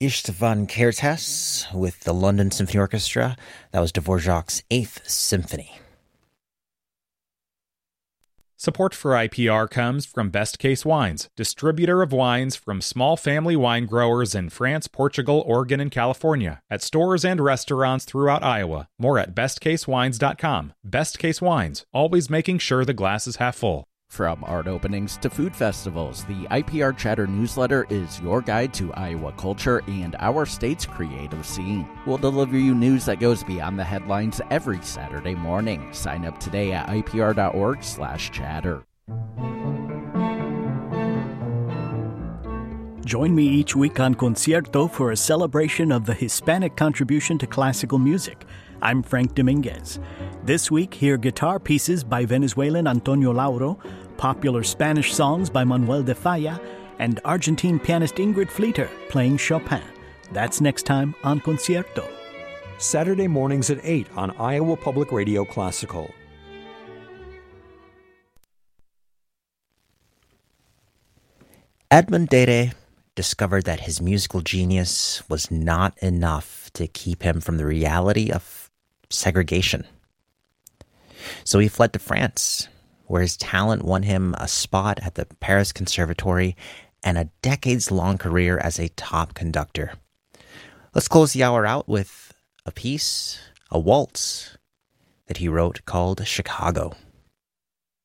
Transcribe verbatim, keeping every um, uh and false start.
Istvan Kertész with the London Symphony Orchestra. That was Dvorak's Eighth Symphony. Support for I P R comes from Best Case Wines, distributor of wines from small family wine growers in France, Portugal, Oregon, and California, at stores and restaurants throughout Iowa. More at best case wines dot com. Best Case Wines, always making sure the glass is half full. From art openings to food festivals, the I P R Chatter newsletter is your guide to Iowa culture and our state's creative scene. We'll deliver you news that goes beyond the headlines every Saturday morning. Sign up today at I P R dot org slash chatter. Join me each week on Concierto for a celebration of the Hispanic contribution to classical music. I'm Frank Dominguez. This week, hear guitar pieces by Venezuelan Antonio Lauro, popular Spanish songs by Manuel de Falla, and Argentine pianist Ingrid Fleeter playing Chopin. That's next time on Concierto. Saturday mornings at eight on Iowa Public Radio Classical. Edmund Dede discovered that his musical genius was not enough to keep him from the reality of segregation. So he fled to France, where his talent won him a spot at the Paris Conservatory and a decades-long career as a top conductor. Let's close the hour out with a piece, a waltz, that he wrote called Chicago.